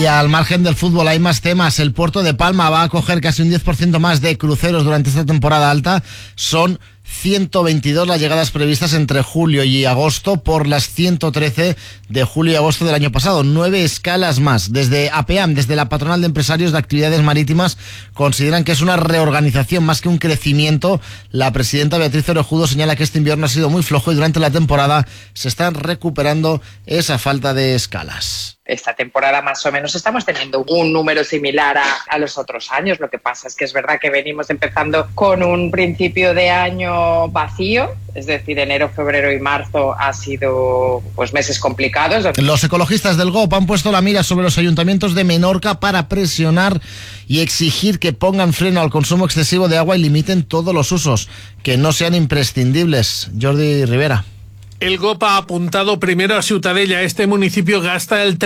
Y al margen del fútbol hay más temas. El puerto de Palma va a acoger casi un 10% más de cruceros durante esta temporada alta. Son 122 las llegadas previstas entre julio y agosto por las 113 de julio y agosto del año pasado. 9 escalas más. Desde APEAM, desde la Patronal de Empresarios de Actividades Marítimas, consideran que es una reorganización más que un crecimiento. La presidenta Beatriz Orejudo señala que este invierno ha sido muy flojo y durante la temporada se están recuperando esa falta de escalas. Esta temporada más o menos estamos teniendo un número similar a los otros años. Lo que pasa es que es verdad que venimos empezando con un principio de año vacío, es decir, enero, febrero y marzo ha sido meses complicados. Los ecologistas del GOP han puesto la mira sobre los ayuntamientos de Menorca para presionar y exigir que pongan freno al consumo excesivo de agua y limiten todos los usos que no sean imprescindibles. Jordi Rivera. El GOP ha apuntado primero a Ciutadella. Este municipio gasta el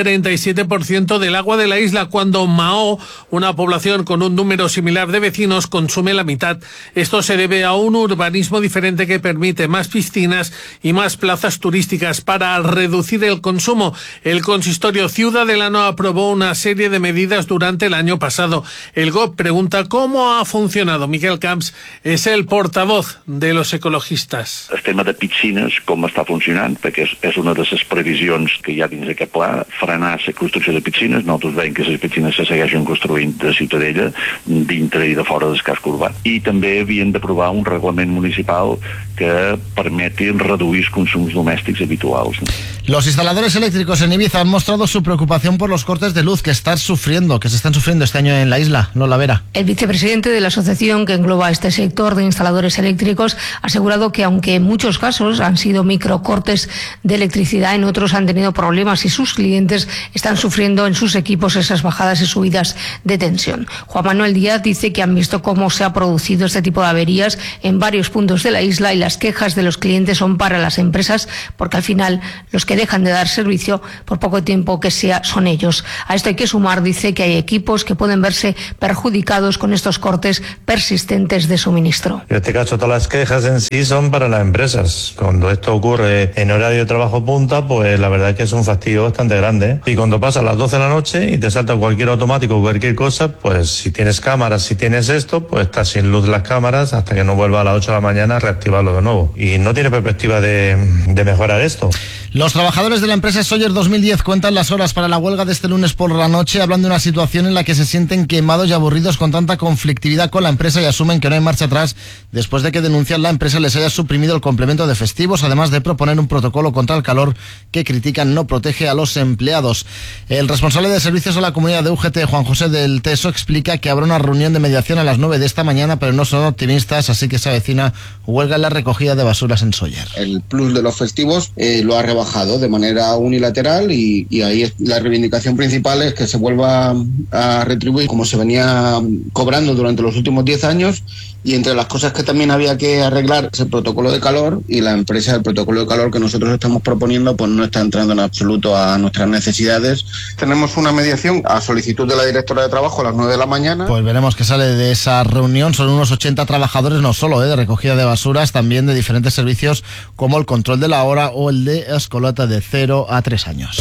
37% del agua de la isla, cuando Mahó, una población con un número similar de vecinos, consume la mitad. Esto se debe a un urbanismo diferente que permite más piscinas y más plazas turísticas. Para reducir el consumo, el consistorio ciudadano aprobó una serie de medidas durante el año pasado. El GOP pregunta cómo ha funcionado. Miquel Camps es el portavoz de los ecologistas. El tema de piscines, com està funcionant, perquè és una de les previsions que hi ha dins aquest pla, frenar la construcció de piscines. Nosaltres veiem que les piscines se segueixen construint de Ciutadella, dintre i de fora del casc urbà. I també havien d'aprovar un reglament municipal que permeti reduir els consums domèstics habituals. Los instaladores eléctricos en Ibiza han mostrado su preocupación por los cortes de luz que se están sufriendo este año en la isla. Lola Vera. El vicepresidente de la asociación que engloba este sector de instaladores eléctricos ha asegurado que aunque en muchos casos han sido microcortes de electricidad, en otros han tenido problemas y sus clientes están sufriendo en sus equipos esas bajadas y subidas de tensión. Juan Manuel Díaz dice que han visto cómo se ha producido este tipo de averías en varios puntos de la isla y las quejas de los clientes son para las empresas, porque al final los que dejan de dar servicio por poco tiempo que sea son ellos. A esto hay que sumar, dice, que hay equipos que pueden verse perjudicados con estos cortes persistentes de suministro. En este caso todas las quejas en sí son para las empresas. Cuando esto ocurre en horario de trabajo punta, pues la verdad es que es un fastidio bastante grande. Y cuando pasa a las 12 de la noche y te salta cualquier automático o cualquier cosa, pues si tienes cámaras, si tienes esto, pues estás sin luz las cámaras hasta que no vuelva a las 8 de la mañana a reactivarlo de nuevo. Y no tiene perspectiva de mejorar esto. Los trabajadores de la empresa Sawyer 2010 cuentan las horas para la huelga de este lunes por la noche. Hablan de una situación en la que se sienten quemados y aburridos con tanta conflictividad con la empresa y asumen que no hay marcha atrás después de que denuncian la empresa les haya suprimido el complemento de festivos, además de proponer un protocolo contra el calor que critican no protege a los empleados. El responsable de servicios de la comunidad de UGT, Juan José del Teso, explica que habrá una reunión de mediación a las 9 de esta mañana, pero no son optimistas, así que se avecina huelga en la recogida de basuras en Sawyer. El plus de los festivos lo ha rebajado de manera unilateral y ahí la reivindicación principal es que se vuelva a retribuir como se venía cobrando durante los últimos 10 años, y entre las cosas que también había que arreglar es el protocolo de calor, y la empresa del protocolo de calor que nosotros estamos proponiendo pues no está entrando en absoluto a nuestras necesidades. Tenemos una mediación a solicitud de la directora de trabajo a las 9 de la mañana. Pues veremos qué sale de esa reunión. Son unos 80 trabajadores, no solo de recogida de basuras, también de diferentes servicios como el control de la hora o el de escolata de 0 a 3 años.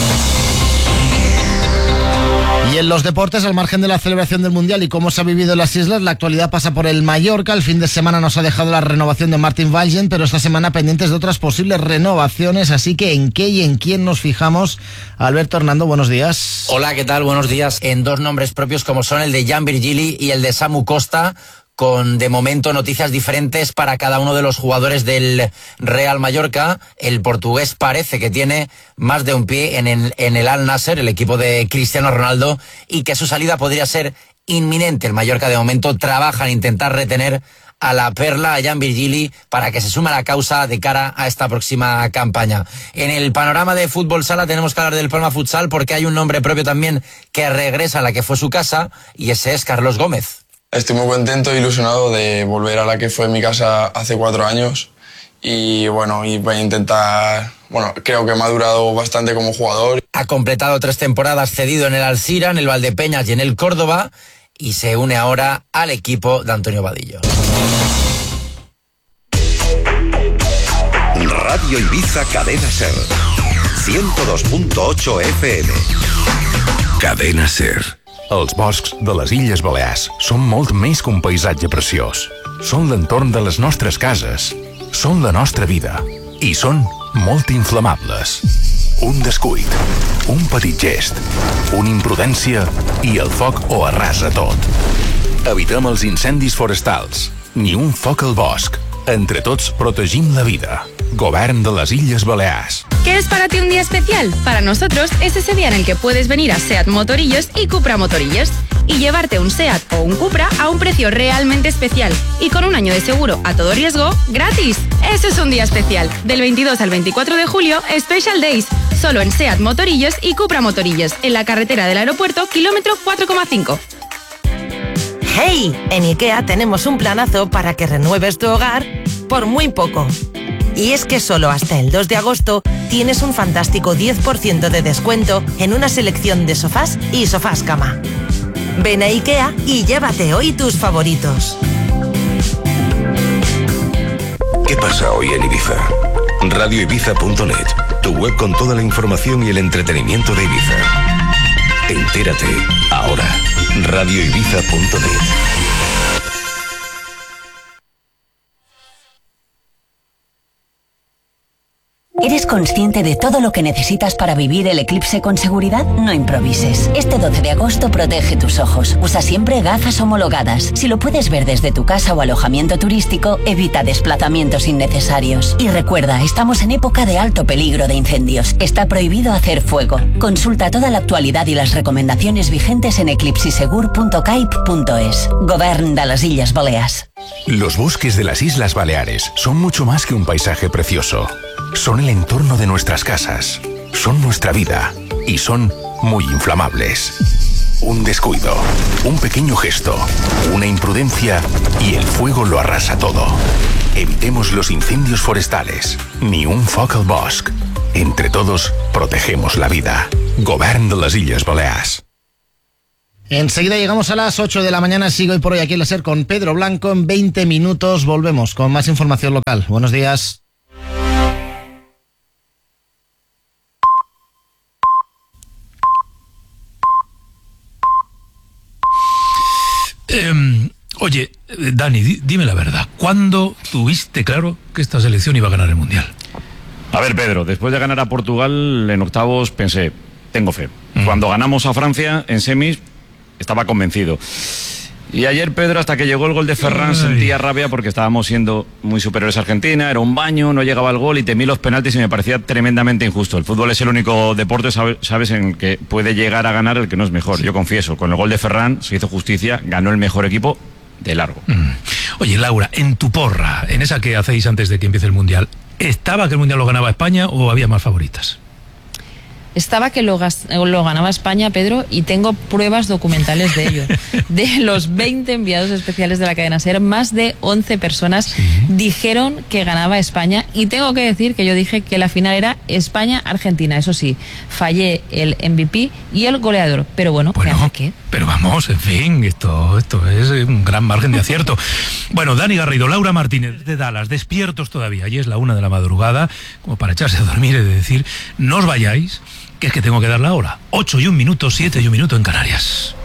Y en los deportes, al margen de la celebración del Mundial y cómo se ha vivido en las islas, la actualidad pasa por el Mallorca. El fin de semana nos ha dejado la renovación de Martin Valgen, pero esta semana pendientes de otras posibles renovaciones, así que ¿en qué y en quién nos fijamos? Alberto Hernando, buenos días. Hola, ¿qué tal? Buenos días. En dos nombres propios como son el de Jan Virgili y el de Samu Costa, con de momento noticias diferentes para cada uno de los jugadores del Real Mallorca. El portugués parece que tiene más de un pie en el Al Nassr, el equipo de Cristiano Ronaldo, y que su salida podría ser inminente. El Mallorca de momento trabaja en intentar retener a la perla, a Jan Virgili, para que se sume a la causa de cara a esta próxima campaña. En el panorama de fútbol sala tenemos que hablar del Palma Futsal, porque hay un nombre propio también que regresa a la que fue su casa, y ese es Carlos Gómez. Estoy muy contento e ilusionado de volver a la que fue mi casa hace 4 años y bueno, y voy a intentar, creo que he madurado bastante como jugador. Ha completado 3 temporadas cedido en el Alcira, en el Valdepeñas y en el Córdoba, y se une ahora al equipo de Antonio Vadillo. Radio Ibiza Cadena Ser 102.8 FM. Cadena SER. Els boscs de les Illes Balears són molt més que un paisatge preciós. Són l'entorn de les nostres cases, són la nostra vida i són molt inflamables. Un descuit, un petit gest, una imprudència i el foc ho arrasa tot. Evitem els incendis forestals, ni un foc al bosc. Entre tots protegim la vida. Govern de las Illes Balears. ¿Qué es para ti un día especial? Para nosotros es ese día en el que puedes venir a SEAT Motorillos y Cupra Motorillos y llevarte un SEAT o un Cupra a un precio realmente especial y con un año de seguro a todo riesgo gratis. Eso es un día especial. Del 22 al 24 de julio, Special Days. Solo en SEAT Motorillos y Cupra Motorillos, en la carretera del aeropuerto, kilómetro 4,5. ¡Hey! En IKEA tenemos un planazo para que renueves tu hogar por muy poco. Y es que solo hasta el 2 de agosto tienes un fantástico 10% de descuento en una selección de sofás y sofás cama. Ven a IKEA y llévate hoy tus favoritos. ¿Qué pasa hoy en Ibiza? RadioIbiza.net, tu web con toda la información y el entretenimiento de Ibiza. Entérate ahora. RadioIbiza.net. ¿Eres consciente de todo lo que necesitas para vivir el eclipse con seguridad? No improvises. Este 12 de agosto protege tus ojos. Usa siempre gafas homologadas. Si lo puedes ver desde tu casa o alojamiento turístico, evita desplazamientos innecesarios. Y recuerda, estamos en época de alto peligro de incendios. Está prohibido hacer fuego. Consulta toda la actualidad y las recomendaciones vigentes en eclipsisegur.caip.es. Govern de las Illes Balears. Los bosques de las Islas Baleares son mucho más que un paisaje precioso. Son el entorno de nuestras casas, son nuestra vida y son muy inflamables. Un descuido, un pequeño gesto, una imprudencia y el fuego lo arrasa todo. Evitemos los incendios forestales, ni un foc al bosc. Entre todos, protegemos la vida. Govern de las Illes Balears. Enseguida llegamos a las 8 de la mañana. Sigo hoy por hoy aquí en la SER con Pedro Blanco. En 20 minutos volvemos con más información local. Buenos días. Oye, Dani, dime la verdad. ¿Cuándo tuviste claro que esta selección iba a ganar el Mundial? A ver, Pedro, después de ganar a Portugal en octavos pensé, tengo fe. Cuando ganamos a Francia en semis, estaba convencido. Y ayer, Pedro, hasta que llegó el gol de Ferran, sentía rabia porque estábamos siendo muy superiores a Argentina, era un baño, no llegaba el gol y temí los penaltis y me parecía tremendamente injusto. El fútbol es el único deporte, sabes, en el que puede llegar a ganar el que no es mejor. Sí. Yo confieso, con el gol de Ferran se hizo justicia, ganó el mejor equipo de largo. Oye, Laura, en tu porra, en esa que hacéis antes de que empiece el Mundial, ¿estaba que el Mundial lo ganaba España o había más favoritas? Estaba que lo ganaba España, Pedro, y tengo pruebas documentales de ello. De los 20 enviados especiales de la cadena SER, más de 11 personas dijeron que ganaba España, y tengo que decir que yo dije que la final era España-Argentina. Eso sí, fallé el MVP y el goleador, pero bueno, ¿qué? Pero vamos, en fin, esto es un gran margen de acierto. Bueno, Dani Garrido, Laura Martínez de Dallas, despiertos todavía, y es la 1 de la madrugada, como para echarse a dormir y de decir, no os vayáis, que es que tengo que dar la hora. 8 y 1 minuto, 7 y 1 minuto en Canarias.